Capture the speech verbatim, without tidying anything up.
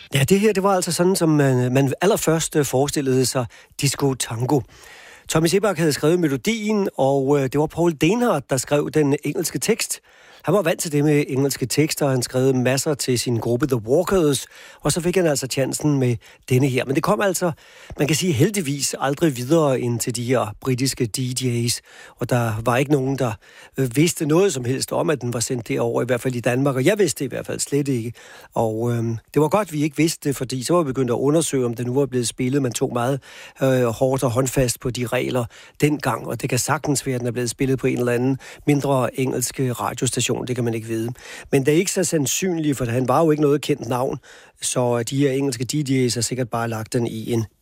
Ja, det her, det var altså sådan, som man, man allerførst forestillede sig disco tango. Tommy Sebak havde skrevet melodien, og det var Paul Denhardt, der skrev den engelske tekst. Han var vant til det med engelske tekster, og han skrev masser til sin gruppe The Walkers, og så fik han altså chancen med denne her. Men det kom altså, man kan sige heldigvis, aldrig videre ind til de her britiske D J's, og der var ikke nogen, der vidste noget som helst om, at den var sendt derover, i hvert fald i Danmark, og jeg vidste det i hvert fald slet ikke. Og øh, det var godt, vi ikke vidste det, fordi så var vi begyndt at undersøge, om det nu var blevet spillet. Man tog meget øh, hårdt og håndfast på de regler dengang, og det kan sagtens være, at den er blevet spillet på en eller anden mindre engelske radiostation. Det kan man ikke vide. Men det er ikke så sandsynligt, for han var jo ikke noget kendt navn, så de her engelske D J's har sikkert bare lagt den i en